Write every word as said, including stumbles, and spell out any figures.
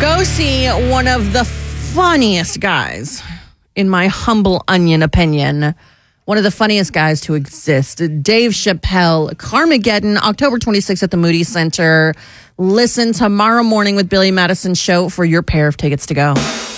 Go see one of the funniest guys, in my humble onion opinion. One of the funniest guys to exist. Dave Chappelle, Carmageddon, October twenty-sixth at the Moody Center. Listen tomorrow morning with Billy Madison Show for your pair of tickets to go.